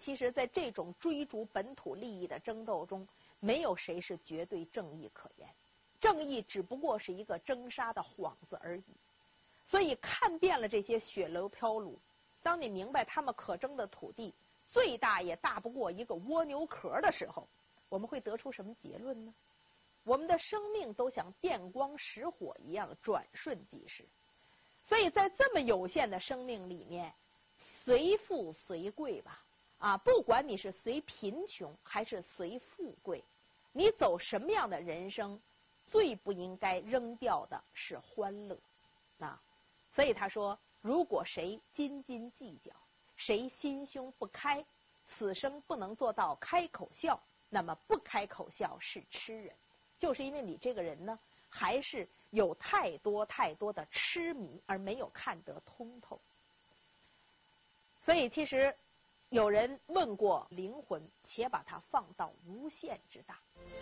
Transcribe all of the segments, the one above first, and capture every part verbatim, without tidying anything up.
其实在这种追逐本土利益的争斗中，没有谁是绝对正义可言，正义只不过是一个争杀的幌子而已。所以看遍了这些血流飘橹，当你明白他们可争的土地最大也大不过一个蜗牛壳的时候，我们会得出什么结论呢？我们的生命都像电光石火一样转瞬即逝，所以在这么有限的生命里面，随富随贵吧，啊，不管你是随贫穷还是随富贵，你走什么样的人生，最不应该扔掉的是欢乐。啊，所以他说，如果谁斤斤计较，谁心胸不开，此生不能做到开口笑，那么不开口笑是痴人。就是因为你这个人呢，还是有太多太多的痴迷，而没有看得通透。所以其实有人问过灵魂，且把它放到无限之大。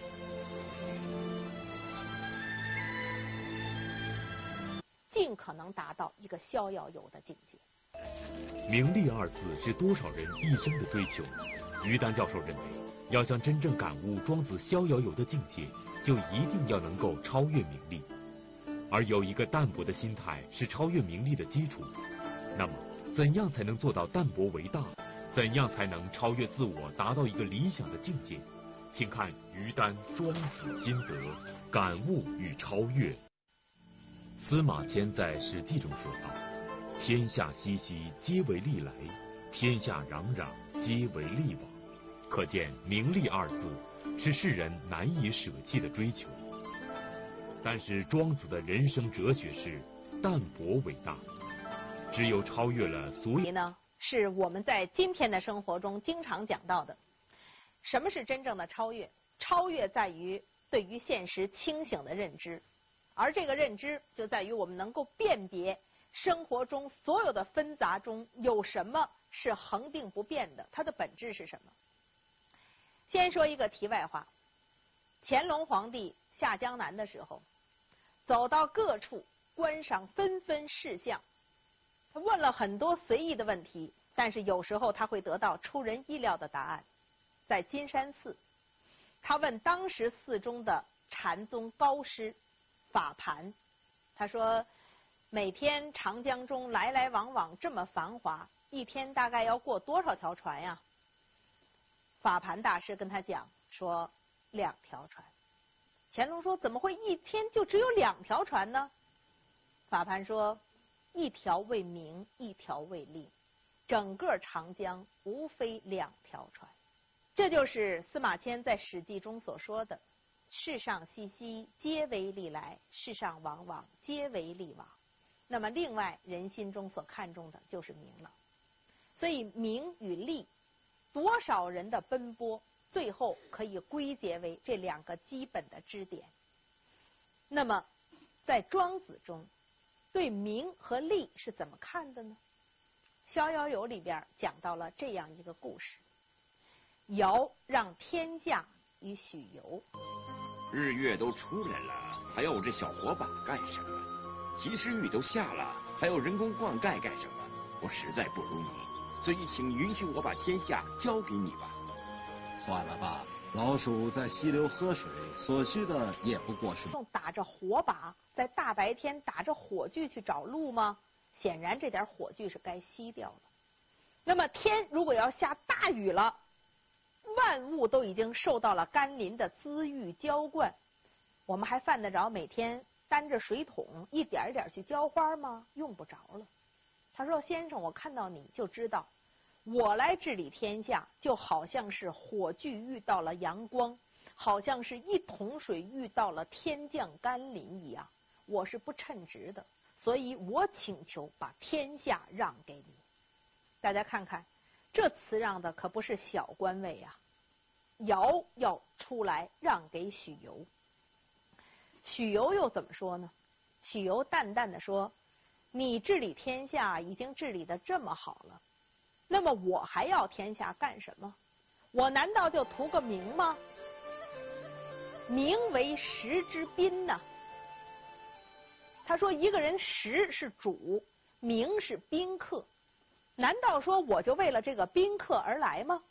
尽可能达到一个逍遥游的境界。 名利二字是多少人一生的追求。于丹教授认为，要想真正感悟庄子逍遥游的境界，就一定要能够超越名利。而有一个淡泊的心态是超越名利的基础。那么，怎样才能做到淡泊为大？怎样才能超越自我，达到一个理想的境界？请看于丹《庄子心得》感悟与超越。司马迁在《史记》中说道：“天下熙熙，皆为利来；天下攘攘，皆为利往。”可见名利二字是世人难以舍弃的追求。但是庄子的人生哲学是淡泊为大，只有超越了所有呢，是我们在今天的生活中经常讲到的。什么是真正的超越？超越在于对于现实清醒的认知，而这个认知就在于我们能够辨别生活中所有的纷杂中有什么是恒定不变的，它的本质是什么。先说一个题外话，乾隆皇帝下江南的时候，走到各处观赏纷纷事项，他问了很多随意的问题，但是有时候他会得到出人意料的答案。在金山寺，他问当时寺中的禅宗高师法盘，他说每天长江中来来往往这么繁华，一天大概要过多少条船呀？法盘大师跟他讲说两条船。乾隆说怎么会一天就只有两条船呢？法盘说一条为名，一条为利，整个长江无非两条船。这就是司马迁在《史记》中所说的世上熙熙，皆为利来；世上往往，皆为利往。那么另外人心中所看重的就是名了。所以名与利，多少人的奔波，最后可以归结为这两个基本的支点。那么在庄子中，对名和利是怎么看的呢？逍遥游里边讲到了这样一个故事：尧让天下与许由。 日月都出来了，还要我这小火把干什么？及时雨都下了，还要人工灌溉干什么？我实在不如你，所以请允许我把天下交给你吧。 算了吧，老鼠在溪流喝水，所需的也不过是用打着火把，在大白天打着火炬去找路吗？显然这点火炬是该熄掉了。那么天如果要下大雨了，万物都已经受到了甘霖的滋育浇灌，我们还犯得着每天担着水桶一点一点去浇花吗？用不着了。他说先生，我看到你就知道，我来治理天下就好像是火炬遇到了阳光，好像是一桶水遇到了天降甘霖一样，我是不称职的，所以我请求把天下让给你。大家看看，这辞让的可不是小官位啊！尧要出来让给许由，许由又怎么说呢？许由淡淡的说：“你治理天下已经治理得这么好了，那么我还要天下干什么？我难道就图个名吗？名为食之宾呐。”他说一个人食是主，名是宾客，难道说我就为了这个宾客而来吗？